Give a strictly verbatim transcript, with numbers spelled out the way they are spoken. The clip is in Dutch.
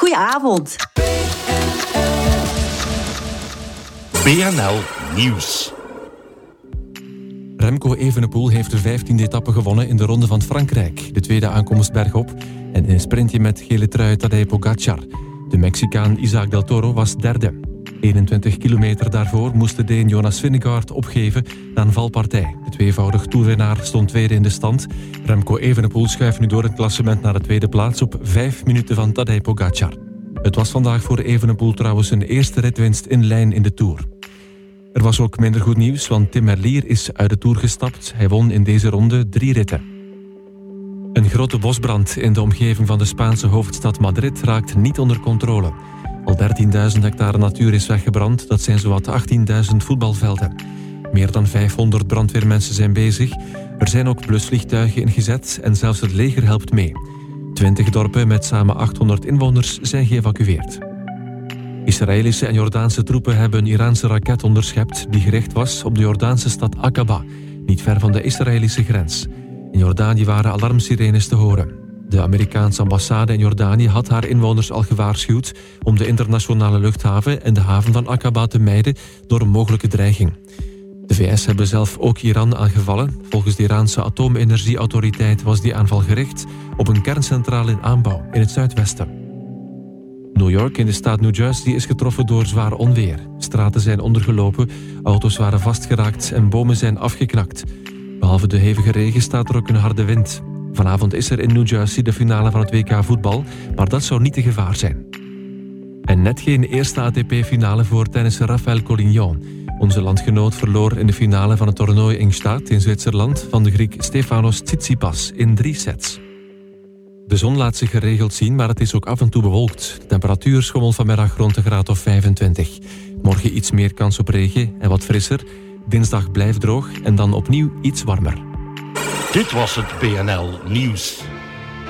Goedenavond. B N L Nieuws. Remco Evenepoel heeft de vijftiende etappe gewonnen in de Ronde van Frankrijk. De tweede aankomst bergop en in een sprintje met gele trui Tadej Pogacar. De Mexicaan Isaac del Toro was derde. eenentwintig kilometer daarvoor moest de Deen Jonas Vingegaard opgeven na een valpartij. De tweevoudig toerwinnaar stond tweede in de stand. Remco Evenepoel schuift nu door het klassement naar de tweede plaats op vijf minuten van Tadej Pogacar. Het was vandaag voor Evenepoel trouwens een eerste ritwinst in lijn in de Tour. Er was ook minder goed nieuws, want Tim Merlier is uit de Tour gestapt. Hij won in deze ronde drie ritten. Een grote bosbrand in de omgeving van de Spaanse hoofdstad Madrid raakt niet onder controle. Al dertienduizend hectare natuur is weggebrand, dat zijn zowat achttienduizend voetbalvelden. Meer dan vijfhonderd brandweermensen zijn bezig. Er zijn ook blusvliegtuigen ingezet en zelfs het leger helpt mee. Twintig dorpen met samen achthonderd inwoners zijn geëvacueerd. Israëlische en Jordaanse troepen hebben een Iraanse raket onderschept die gericht was op de Jordaanse stad Aqaba, niet ver van de Israëlische grens. In Jordanië waren alarmsirenes te horen. De Amerikaanse ambassade in Jordanië had haar inwoners al gewaarschuwd om de internationale luchthaven en de haven van Aqaba te mijden door een mogelijke dreiging. De V S hebben zelf ook Iran aangevallen. Volgens de Iraanse atoomenergieautoriteit was die aanval gericht op een kerncentrale in aanbouw in het zuidwesten. New York in de staat New Jersey is getroffen door zwaar onweer. Straten zijn ondergelopen, auto's waren vastgeraakt en bomen zijn afgeknakt. Behalve de hevige regen staat er ook een harde wind. Vanavond is er in New Jersey de finale van het W K voetbal, maar dat zou niet te gevaar zijn. En net geen eerste A T P-finale voor tennisser Rafael Collignon. Onze landgenoot verloor in de finale van het toernooi in Gstaad in Zwitserland van de Griek Stefanos Tsitsipas in drie sets. De zon laat zich geregeld zien, maar het is ook af en toe bewolkt. De temperatuur schommelt vanmiddag rond een graad of vijfentwintig. Morgen iets meer kans op regen en wat frisser. Dinsdag blijft droog en dan opnieuw iets warmer. Dit was het B N L Nieuws.